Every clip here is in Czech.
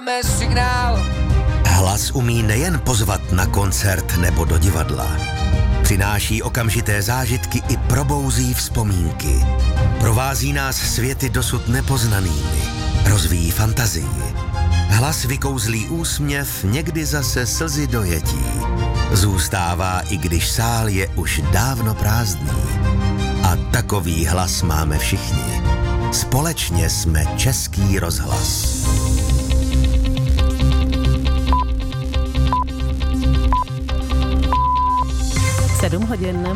Hlas umí nejen pozvat na koncert nebo do divadla. Přináší okamžité zážitky i probouzí vzpomínky. Provází nás světy dosud nepoznanými. Rozvíjí fantazii. Hlas vykouzlí úsměv, někdy zase slzy dojetí. Zůstává, i když sál je už dávno prázdný. A takový hlas máme všichni. Společně jsme Český rozhlas. Sedm hodin.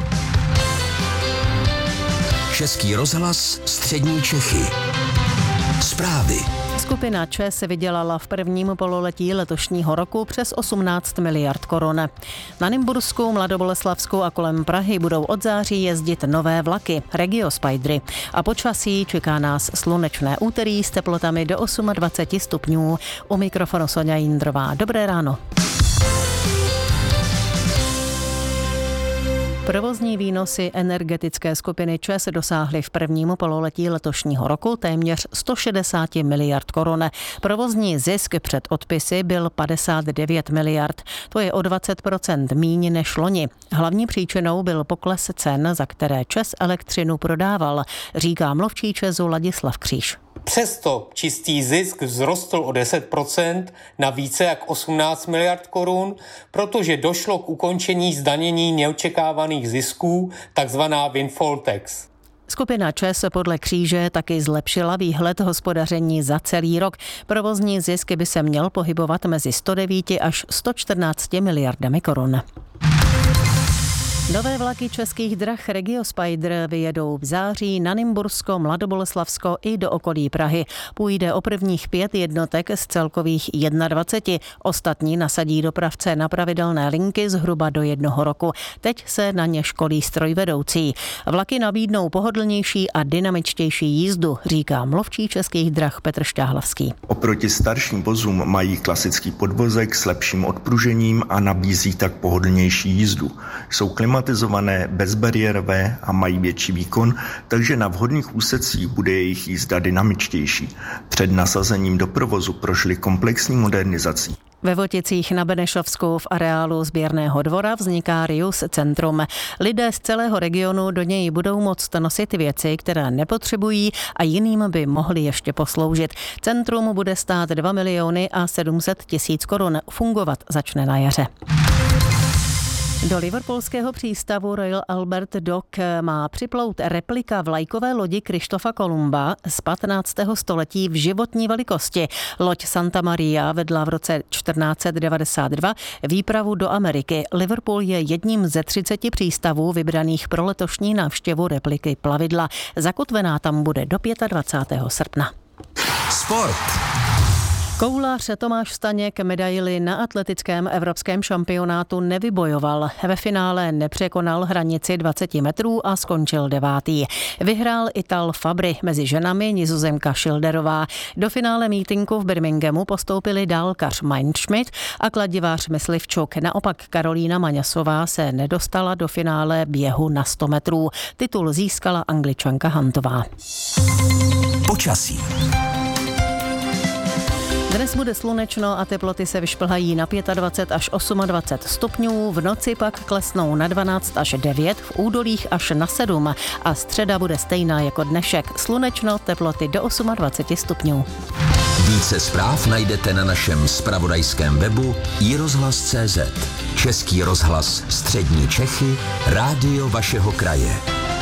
Český rozhlas, střední Čechy. Zprávy. Skupina ČEZ vydělala v prvním pololetí letošního roku přes 18 miliard korun. Na Nymbursku, Mladoboleslavsku a kolem Prahy budou od září jezdit nové vlaky, Regiospidry. A počasí čeká nás slunečné úterý s teplotami do 28 stupňů. U mikrofonu Sonja Jindrová. Dobré ráno. Provozní výnosy energetické skupiny ČEZ dosáhly v prvním pololetí letošního roku téměř 160 miliard korun. Provozní zisk před odpisy byl 59 miliard. To je o 20% míň než loni. Hlavní příčinou byl pokles cen, za které ČEZ elektřinu prodával, říká mluvčí ČEZu Ladislav Kříž. Přesto čistý zisk vzrostl o 10% na více jak 18 miliard korun, protože došlo k ukončení zdanění neočekávaných zisků, takzvaná windfall tax. Skupina ČEZ podle Kříže taky zlepšila výhled hospodaření za celý rok. Provozní zisk by se měl pohybovat mezi 109 až 114 miliardami korun. Nové vlaky Českých drah Regiospider vyjedou v září na Nymbursko, Mladoboleslavsko i do okolí Prahy. Půjde o prvních 5 jednotek z celkových 21. Ostatní nasadí dopravce na pravidelné linky zhruba do 1 roku. Teď se na ně školí strojvedoucí. Vlaky nabídnou pohodlnější a dynamičtější jízdu, říká mluvčí Českých drah Petr Šťáhlavský. Oproti starším vozům mají klasický podvozek s lepším odpružením a nabízí tak pohodlnější jízdu. Jsou klimatizované, bezbariérové a mají větší výkon, takže na vhodných úsecích bude jejich jízda dynamičtější. Před nasazením do provozu prošli komplexní modernizací. Ve Voticích na Benešovsku v areálu sběrného dvora vzniká Rius Centrum. Lidé z celého regionu do něj budou moct nosit věci, které nepotřebují a jiným by mohly ještě posloužit. Centrum bude stát 2 miliony a 700 tisíc korun. Fungovat začne na jaře. Do liverpoolského přístavu Royal Albert Dock má připlout replika vlajkové lodi Krištofa Kolumba z 15. století v životní velikosti. Loď Santa Maria vedla v roce 1492 výpravu do Ameriky. Liverpool je jedním ze 30 přístavů vybraných pro letošní návštěvu repliky plavidla. Zakotvená tam bude do 25. srpna. Sport. Koulař Tomáš Staněk medaili na atletickém evropském šampionátu nevybojoval. Ve finále nepřekonal hranici 20 metrů a skončil 9. Vyhrál Ital Fabry, mezi ženami Nizozemka Schilderová. Do finále mítinku v Birminghamu postoupili dálkař Mainschmidt a kladivář Myslivčuk. Naopak Karolína Maňasová se nedostala do finále běhu na 100 metrů. Titul získala Angličanka Huntová. Počasí. Dnes bude slunečno a teploty se vyšplhají na 25 až 28 stupňů, v noci pak klesnou na 12 až 9, v údolích až na 7 a středa bude stejná jako dnešek. Slunečno, teploty do 28 stupňů. Více zpráv najdete na našem zpravodajském webu iRozhlas.cz. Český rozhlas střední Čechy, rádio vašeho kraje.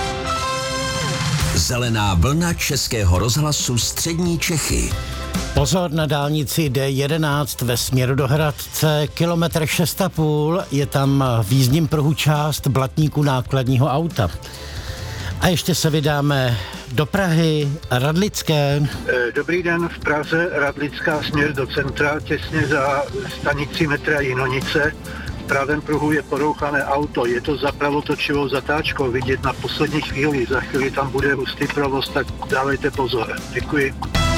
Zelená vlna Českého rozhlasu střední Čechy. Pozor na dálnici D11 ve směru do Hradce, kilometr 6,5, je tam v jízdním pruhu část blatníku nákladního auta. A ještě se vydáme do Prahy, Radlické. Dobrý den, v Praze Radlická směr do centra, těsně za stanicí metra Jinonice. V pravém pruhu je porouchané auto, je to za pravotočivou zatáčkou vidět na poslední chvíli, za chvíli tam bude hustý provoz, tak dávejte pozor. Děkuji.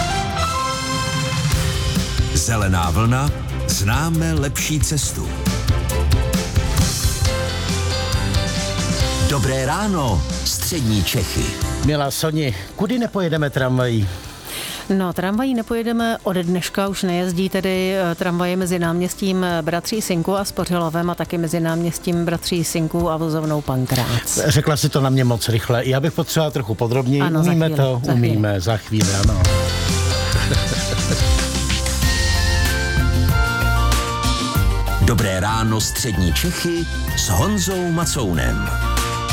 Zelená vlna, známe lepší cestu. Dobré ráno, střední Čechy. Milá Soni, kudy nepojedeme tramvají? No, tramvají nepojedeme od dneška, už nejezdí tedy tramvaje mezi náměstím Bratří Synků a Spořilovem a taky mezi náměstím Bratří Synků a vozovnou Pankrác. Řekla si to na mě moc rychle. Já bych potřeboval trochu podrobněji. Ano, umíme za chvíli, to? za Umíme, chvíli. za chvíli, ano. Dobré ráno střední Čechy s Honzou Macounem.